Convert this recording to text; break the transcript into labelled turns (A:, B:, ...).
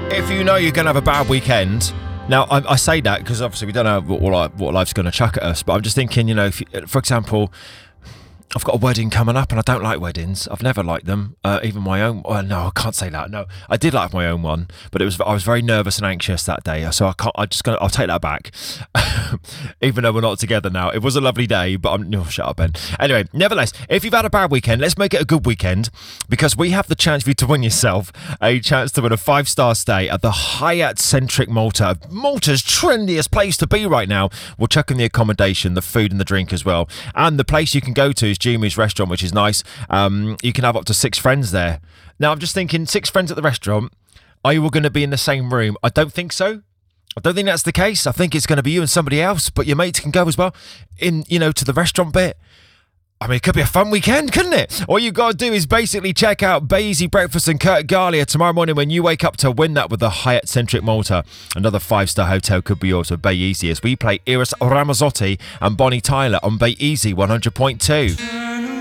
A: If you know you're going to have a bad weekend, now I say that because obviously we don't know what life's going to chuck at us, but I'm just thinking, if for example, I've got a wedding coming up and I don't like weddings. I've never liked them, even my own. Well, no, I can't say that. No, I did like my own one, but I was very nervous and anxious that day, so I'll take that back. Even though we're not together now, it was a lovely day, but shut up, Ben. Anyway, nevertheless, if you've had a bad weekend, let's make it a good weekend, because we have the chance for you to win yourself a chance to win a 5-star stay at the Hyatt Centric Malta. Malta's trendiest place to be right now. We'll chuck in the accommodation, the food and the drink as well, and the place you can go to is Jimmy's restaurant, which is nice. You can have up to 6 friends there. Now, I'm just thinking, 6 friends at the restaurant. Are you all going to be in the same room? I don't think so. I don't think that's the case. I think it's going to be you and somebody else, but your mates can go as well to the restaurant bit. I mean, it could be a fun weekend, couldn't it? All you got to do is basically check out Bay Easy Breakfast and Kurt Galia tomorrow morning when you wake up to win that with the Hyatt Centric Malta. Another 5-star hotel could be yours with Bay Easy as we play Eros Ramazzotti and Bonnie Tyler on Bay Easy 100.2.